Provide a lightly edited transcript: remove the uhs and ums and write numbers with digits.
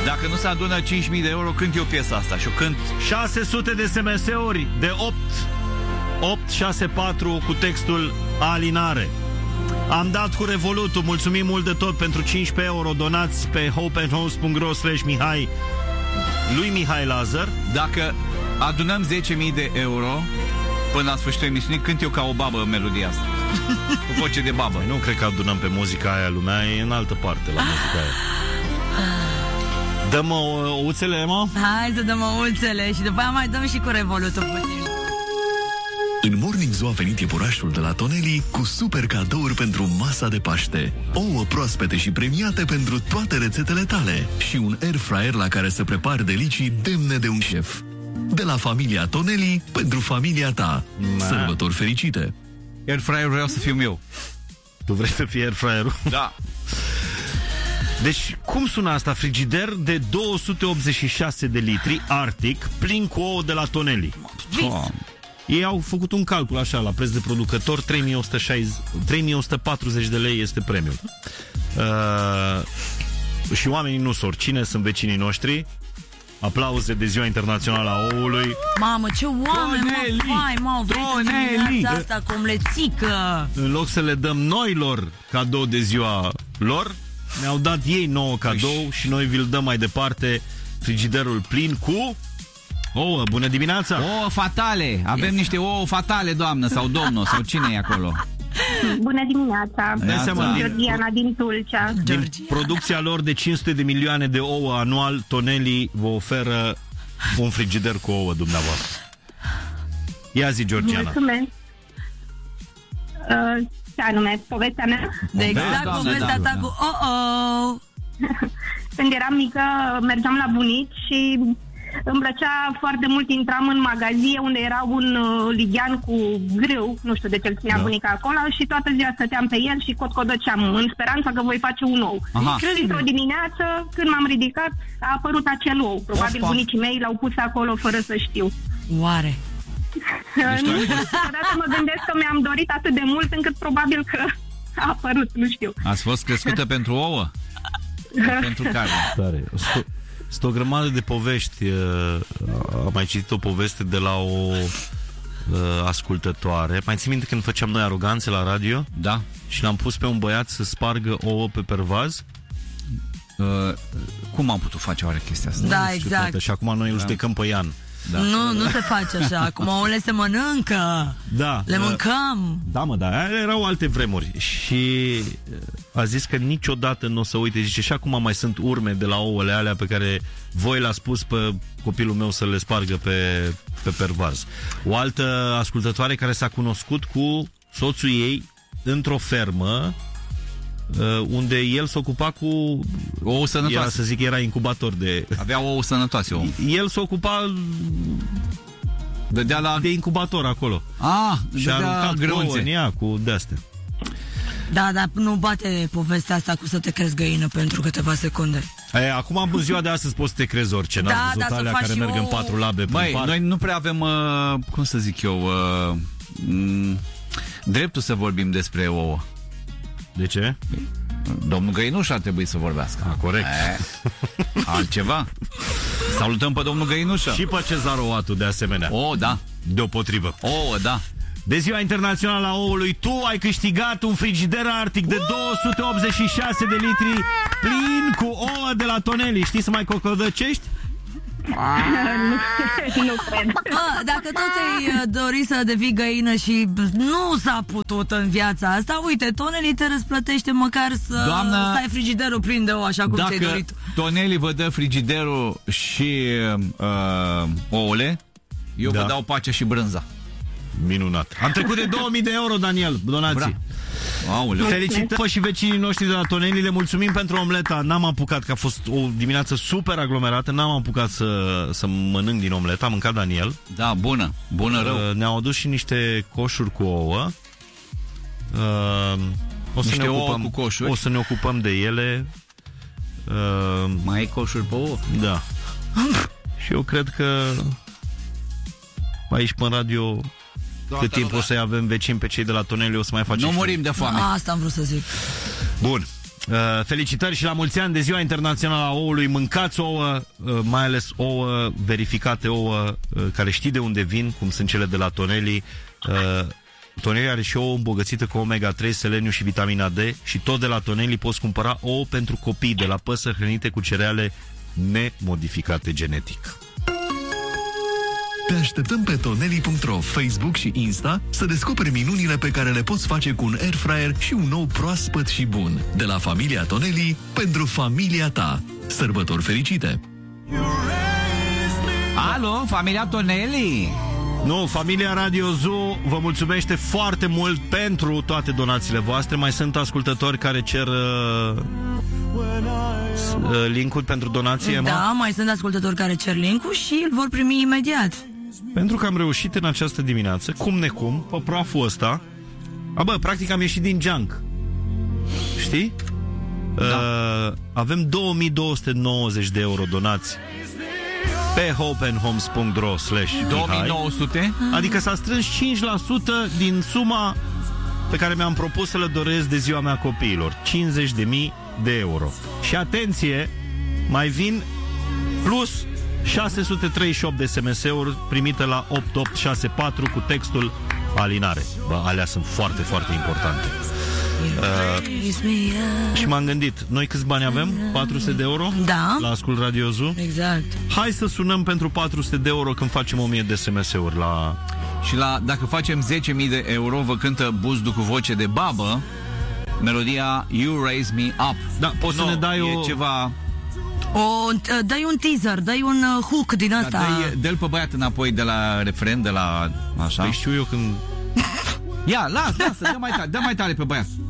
Dacă nu se adună 5.000 de euro, cânt eu piesa asta și o cânt. 600 de SMS-uri de 864 cu textul Alinare. Am dat cu Revolutul. Mulțumim mult de tot pentru 15 euro donați pe hopeandhost.ro/Mihai lui Mihai Lazar. Dacă adunăm 10.000 de euro până la sfârșitul emisiunii, cânt eu ca o babă melodia asta. Cu voce de babă. Nu cred că adunăm pe muzica aia, lumea e în altă parte la muzica aia. Dăm ouțele, Emma? Hai să dăm ouțele și după aia mai dăm și cu Revolutul puțin. În Morning Zoo a venit iepurașul de la Tonelli cu super cadouri pentru masa de Paște. Ouă proaspete și premiate pentru toate rețetele tale și un air fryer la care să prepari delicii demne de un șef. De la familia Tonelli pentru familia ta. Sărbători fericite! Air fryer vreau să fiu eu. Tu vrei să fii air fryer-ul? Da. Deci, cum sună asta? Frigider de 286 de litri, Arctic, plin cu ouă de la Tonelli. Ei au făcut un calcul așa, la preț de producător, 3140 de lei este premiul. Și oamenii nu sunt oricine, sunt vecinii noștri. Aplauze de Ziua Internațională a Oului. Mamă, ce oameni, mă, Tonelli! Asta cum le țică. În loc să le dăm noi lor cadou de ziua lor, ne-au dat ei nouă cadou și noi vi-l dăm mai departe, frigiderul plin cu ouă. Bună dimineața! Ouă fatale! Avem niște ouă fatale, doamnă, sau domnul, sau cine e acolo? Bună dimineața! Sunt Georgiana din Tulcea. Din producția lor de 500 de milioane de ouă anual, Tonelli vă oferă un frigider cu ouă dumneavoastră. Ia zi, Georgiana. Mulțumesc! Ce anume? Povestea mea? Exact, povestea ta cu oh-oh! Când eram mică, mergeam la bunici și îmi plăcea foarte mult, intram în magazie unde era un lighean cu grâu, nu știu de ce îl ținea bunica acolo, și toată ziua stăteam pe el și cotcodăceam în speranța că voi face un ou. Și într-o dimineață, când m-am ridicat, a apărut acel ou. Probabil bunicii mei l-au pus acolo fără să știu. Oare? Odată mă gândesc că mi-am dorit atât de mult încât probabil că a apărut, nu știu. Ați fost crescută pentru ouă? Pentru care? Sunt o grămadă de povești. Am mai citit o poveste de la o ascultătoare. Mai ții minte când făceam noi aroganțe la radio? Da. Și l-am pus pe un băiat să spargă ouă pe pervaz? Cum am putut face oare chestia asta? Da, exact. Și acum noi îl judecăm pe Ian. Da. Nu se face așa. Acum ouăle se mănâncă. Da. Le mâncăm. Da, mă, da. Erau alte vremuri. Și a zis că niciodată nu o să uite. Zice, și acum mai sunt urme de la ouăle alea pe care voi l-a spus pe copilul meu să le spargă pe pervaz. O altă ascultătoare care s-a cunoscut cu soțul ei într-o fermă unde el se ocupa cu ouă sănătoase. Era incubator de... Avea ouă sănătoase, om. El se ocupa de incubator acolo. Și a aruncat ouă în ea cu de-astea. Da, dar nu bate povestea asta cu să te crezi găină pentru câteva secunde. Acum, în ziua de astăzi, poți să te crezi orice. N-am văzut alea care merg în 4 labe. Noi nu prea avem, cum să zic eu, dreptul să vorbim despre ouă. De ce? Domnul Găinuș ar trebui să vorbească. Corect. Altceva. Salutăm pe domnul Găinușă. Și pe Cezar Oatu, de asemenea. Da. Deopotrivă. Da. De Ziua Internațională a Oului, tu ai câștigat un frigider Arctic de 286 de litri plin cu ouă de la Tonelli. Știi să mai cocodăcești? Nu cred. Dacă tot ai dori să devii găină și nu s-a putut în viața asta, uite, Tonelli te răsplătește măcar să ai frigiderul plin de ouă, așa cum ți-ai dorit. Dacă Tonelli vă dă frigiderul și ouăle, eu vă dau pacea și brânza. Minunat. Am trecut de 2000 de euro, Daniel, donații. Felicitări și vecinii noștri de la Tonelli. Le mulțumim pentru omleta. N-am apucat, că a fost o dimineață super aglomerată. N-am apucat să mănânc din omleta. Am mâncat Daniel. Da, bună rău. Ne-au adus și niște coșuri cu ouă. O să ne ocupăm de ele. Mai ai coșuri pe ouă? Da. Și eu cred că aici pe radio, cât timp o să-i avem vecini pe cei de la Tonelli, o să mai facem. Nu murim de foame. Asta am vrut să zic. Bun. Felicitări și la mulți ani de Ziua Internațională a Oului. Mâncați ouă, mai ales ouă verificate, ouă care știi de unde vin, cum sunt cele de la Tonelli. Tonelli are și ouă îmbogățită cu omega-3, seleniu și vitamina D. Și tot de la Tonelli poți cumpăra ouă pentru copii de la păsări hrănite cu cereale nemodificate genetic. Te așteptăm pe toneli.ro, Facebook și Insta să descoperi minunile pe care le poți face cu un airfryer și un ou proaspăt și bun. De la familia Toneli pentru familia ta. Sărbători fericite! Alo, familia Toneli! Nu, familia Radio Zoo vă mulțumește foarte mult pentru toate donațiile voastre. Mai sunt ascultători care cer link-ul pentru donație, Emma? Da, mai sunt ascultători care cer link-ul și îl vor primi imediat. Pentru că am reușit în această dimineață, cum necum, pe praful ăsta, practic am ieșit din junk. Știi? Da. Avem 2290 de euro donați pe hopeandhomes.ro/Mihai. 2900? Adică s-a strâns 5% din suma pe care mi-am propus să le doresc de ziua mea copiilor. 50.000 de euro. Și atenție, mai vin plus 638 de SMS-uri primite la 8864 cu textul alinare. Alea sunt foarte, foarte importante. Și m-am gândit, noi câți bani avem? 400 de euro? Da. La Ascult Radio Zoo? Exact. Hai să sunăm pentru 400 de euro când facem 1000 de SMS-uri la... Și dacă facem 10.000 de euro, vă cântă Buzdu cu voce de babă melodia You Raise Me Up. Da, poți să ne dai ceva... Dai un teaser, dai un hook din ăsta. Dă-l pe băiat înapoi de la refren, de la... Așa. Păi știu eu când... Ia, lasă, dă mai tare pe băiat.